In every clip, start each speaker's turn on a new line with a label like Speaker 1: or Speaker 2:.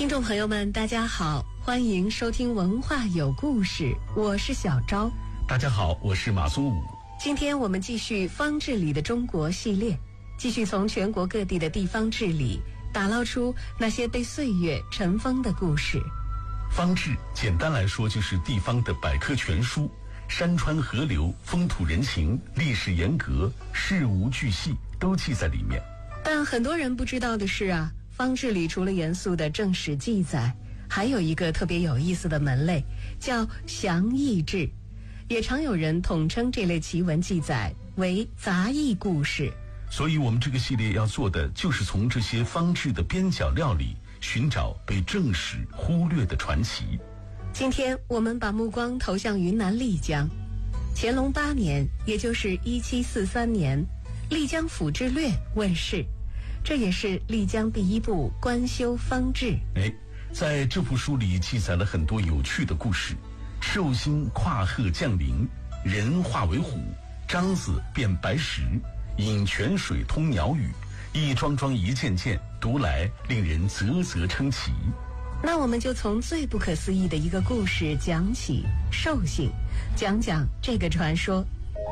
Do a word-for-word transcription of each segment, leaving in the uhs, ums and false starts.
Speaker 1: 听众朋友们大家好，欢迎收听文化有故事，我是小昭。
Speaker 2: 大家好，我是马松武。
Speaker 1: 今天我们继续方志礼的中国系列，继续从全国各地的地方治理打捞出那些被岁月尘封的故事。
Speaker 2: 方志简单来说就是地方的百科全书，山川河流、风土人情、历史沿革、事无巨细都记在里面。
Speaker 1: 但很多人不知道的是啊，方志礼除了严肃的正史记载，还有一个特别有意思的门类，叫详异志，也常有人统称这类奇闻记载为杂异故事。
Speaker 2: 所以我们这个系列要做的就是从这些方志的边角料里寻找被正史忽略的传奇。
Speaker 1: 今天我们把目光投向云南丽江。乾隆八年，也就是一七四三年，丽江府志略问世，这也是丽江第一部官修方志。
Speaker 2: 哎，在这部书里记载了很多有趣的故事。寿星跨鹤降临，人化为虎，獐子变白石，饮泉水通鸟语，一桩桩一件件，读来令人啧啧称奇。
Speaker 1: 那我们就从最不可思议的一个故事讲起，寿星，讲讲这个传说。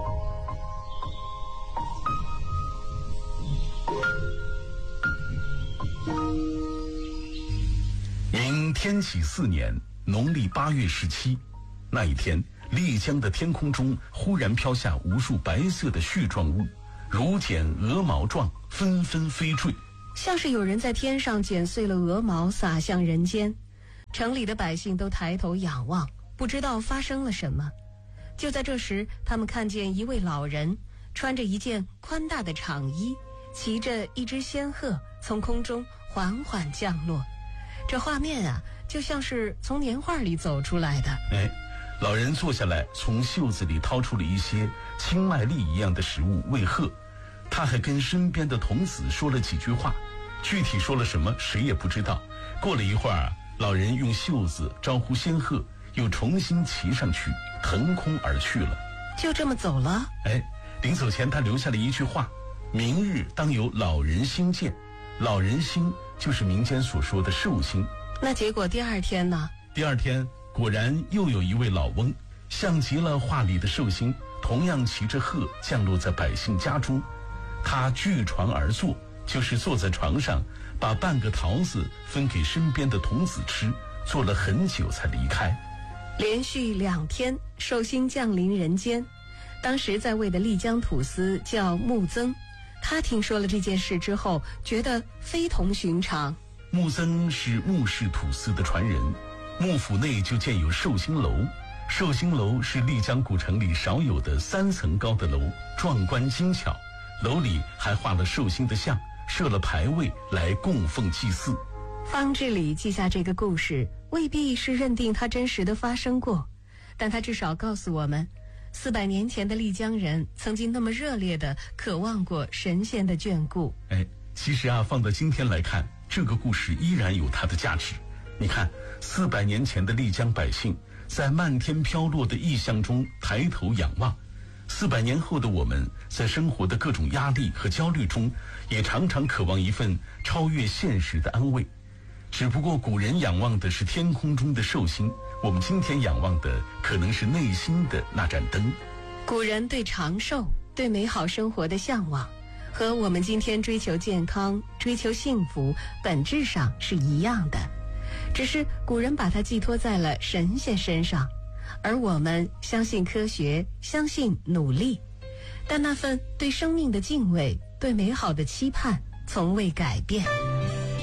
Speaker 2: 明天启四年农历八月十七，那一天，丽江的天空中忽然飘下无数白色的絮状物，如剪鹅毛状，纷纷飞坠，
Speaker 1: 像是有人在天上剪碎了鹅毛撒向人间。城里的百姓都抬头仰望，不知道发生了什么。就在这时，他们看见一位老人穿着一件宽大的长衣，骑着一只仙鹤从空中缓缓降落。这画面啊，就像是从年画里走出来的。
Speaker 2: 哎，老人坐下来，从袖子里掏出了一些青麦粒一样的食物喂鹤。他还跟身边的童子说了几句话，具体说了什么谁也不知道。过了一会儿，老人用袖子招呼仙鹤，又重新骑上去，腾空而去了。
Speaker 1: 就这么走了？
Speaker 2: 哎，临走前他留下了一句话：明日当有老人星见。老人星就是民间所说的寿星。
Speaker 1: 那结果第二天呢？
Speaker 2: 第二天果然又有一位老翁，像极了画里的寿星，同样骑着鹤降落在百姓家中。他据床而坐，就是坐在床上，把半个桃子分给身边的童子吃，坐了很久才离开。
Speaker 1: 连续两天，寿星降临人间。当时在位的丽江土司叫穆曾，他听说了这件事之后，觉得非同寻常。
Speaker 2: 穆曾是穆氏土司的传人，穆府内就建有寿星楼。寿星楼是丽江古城里少有的三层高的楼，壮观精巧。楼里还画了寿星的像，设了牌位来供奉祭祀。
Speaker 1: 方志礼记下这个故事，未必是认定它真实的发生过，但他至少告诉我们，四百年前的丽江人曾经那么热烈地渴望过神仙的眷顾。
Speaker 2: 哎，其实啊，放到今天来看，这个故事依然有它的价值。你看，四百年前的丽江百姓在漫天飘落的异象中抬头仰望，四百年后的我们在生活的各种压力和焦虑中，也常常渴望一份超越现实的安慰。只不过古人仰望的是天空中的寿星，我们今天仰望的可能是内心的那盏灯。
Speaker 1: 古人对长寿、对美好生活的向往，和我们今天追求健康、追求幸福本质上是一样的，只是古人把它寄托在了神仙身上，而我们相信科学，相信努力，但那份对生命的敬畏，对美好的期盼从未改变。